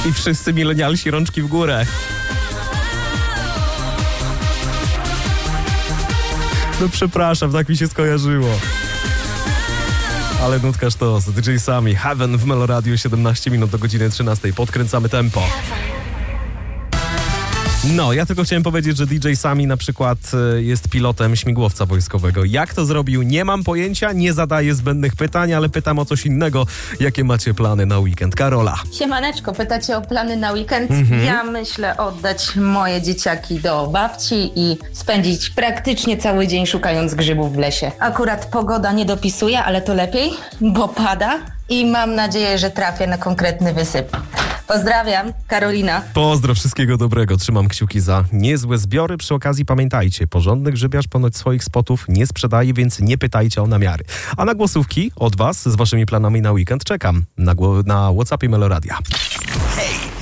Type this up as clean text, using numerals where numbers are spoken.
I wszyscy milenialsi rączki w górę. No przepraszam, tak mi się skojarzyło. Ale nutka sztos, DJ Sami, Heaven w Meloradiu, 17 minut do godziny 13. Podkręcamy tempo. No, ja tylko chciałem powiedzieć, że DJ Sami na przykład jest pilotem śmigłowca wojskowego. Jak to zrobił? Nie mam pojęcia, nie zadaję zbędnych pytań, ale pytam o coś innego. Jakie macie plany na weekend? Karola. Siemaneczko, pytacie o plany na weekend? Ja myślę oddać moje dzieciaki do babci i spędzić praktycznie cały dzień szukając grzybów w lesie. Akurat pogoda nie dopisuje, ale to lepiej, bo pada i mam nadzieję, że trafię na konkretny wysyp. Pozdrawiam, Karolina. Pozdro, wszystkiego dobrego. Trzymam kciuki za niezłe zbiory. Przy okazji pamiętajcie, porządny grzybiarz ponoć swoich spotów nie sprzedaje, więc nie pytajcie o namiary. A na głosówki od was z waszymi planami na weekend czekam na WhatsAppie Meloradia. Hej!